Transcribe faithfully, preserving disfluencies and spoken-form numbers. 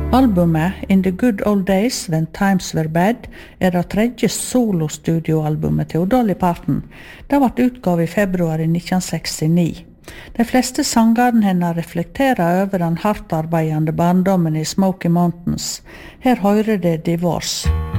Albumet In the Good Old Days When Times Were Bad er det tredje solostudioalbumet til Dolly Parton. Det ble utgav i februar i nitten sekstini. De fleste sangene henne reflekterer over den hardt arbeidende barndommen i Smoky Mountains. Her hører det Divorce.